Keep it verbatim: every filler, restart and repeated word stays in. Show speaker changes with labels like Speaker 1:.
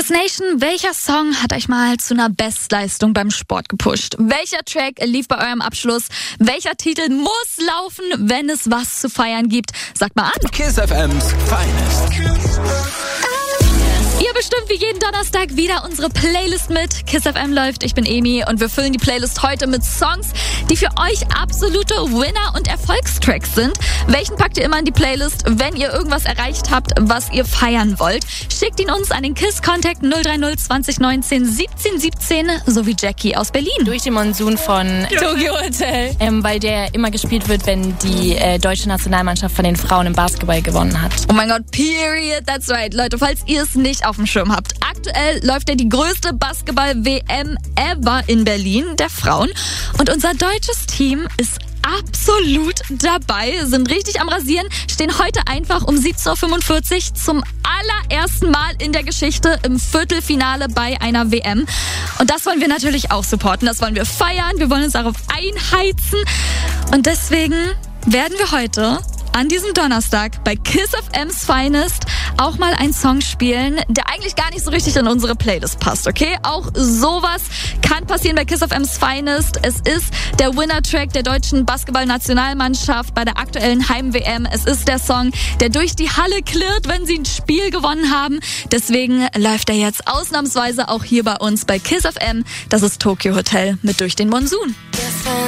Speaker 1: Kiss Nation, welcher Song hat euch mal zu einer Bestleistung beim Sport gepusht? Welcher Track lief bei eurem Abschluss? Welcher Titel muss laufen, wenn es was zu feiern gibt? Sagt mal an.
Speaker 2: Kiss F M's Finest.
Speaker 1: Ihr bestimmt wie jeden Donnerstag wieder unsere Playlist mit. Kiss F M läuft, ich bin Emi und wir füllen die Playlist heute mit Songs, die für euch absolute Winner- und Erfolgstracks sind. Welchen packt ihr immer in die Playlist, wenn ihr irgendwas erreicht habt, was ihr feiern wollt? Schickt ihn uns an den KISS-Kontakt null drei null zwanzig neunzehn siebzehn siebzehn sowie Jackie aus Berlin.
Speaker 3: Durch den Monsun von Tokyo Hotel, ähm, weil der immer gespielt wird, wenn die äh, deutsche Nationalmannschaft von den Frauen im Basketball gewonnen hat.
Speaker 1: Oh mein Gott, period, that's right. Leute, falls ihr es nicht auf dem Schirm habt. Aktuell läuft ja die größte Basketball-W M ever in Berlin, der Frauen. Und unser deutsches Team ist absolut dabei, sind richtig am Rasieren, stehen heute einfach um siebzehn Uhr fünfundvierzig zum allerersten Mal in der Geschichte im Viertelfinale bei einer W M. Und das wollen wir natürlich auch supporten, das wollen wir feiern, wir wollen uns darauf einheizen. Und deswegen werden wir heute an diesem Donnerstag bei Kiss F M's Finest auch mal einen Song spielen, der eigentlich gar nicht so richtig in unsere Playlist passt, okay? Auch sowas kann passieren bei Kiss F M's Finest. Es ist der Winner-Track der deutschen Basketball-Nationalmannschaft bei der aktuellen Heim-W M. Es ist der Song, der durch die Halle klirrt, wenn sie ein Spiel gewonnen haben. Deswegen läuft er jetzt ausnahmsweise auch hier bei uns bei Kiss F M. Das ist Tokyo Hotel mit Durch den Monsun.